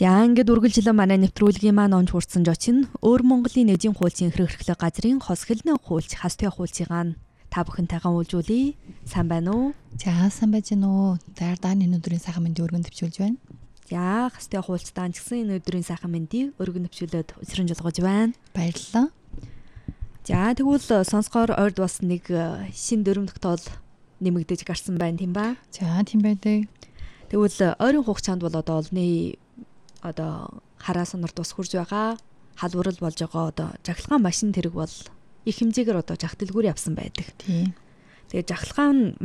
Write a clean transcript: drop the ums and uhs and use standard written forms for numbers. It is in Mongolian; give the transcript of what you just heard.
За ингээд үргэлжлэн манай нэвтрүүлгийн маань онж хурцсан жочин өөр Монголын эдийн хуулийн эрхлэх газрын хос хэлний хуульч хастой хуульцыгаа та бүхэнтэйгээ уулзуулъя. Сайн байна уу? За сайн байж гэнэ үү? Дааны өнөөдрийн сайхан мэндийг өргөн төвчүүлж байна. За хастой хуульцтаа ч гэсэн энэ өдрийн сайхан мэндийг өргөн төвчүүлээд өсрөн жолгож байна. Баярлалаа. За тэгвэл сонсгоор ойрд бас нэг шин дөрөв тогтоол нэмэгдэж гарсан байна тийм ба. За тийм байдаг. Тэгвэл ойрын хугацаанд бол одоо олны хараа сонорт ус хурж байгаа. Халуурал болж байгаа одоо жахилгаан машин тэрэг бол их хэмжээгээр одоо жах дэлгүүр явсан байдаг. Тийм. Тэгээ жахилгаан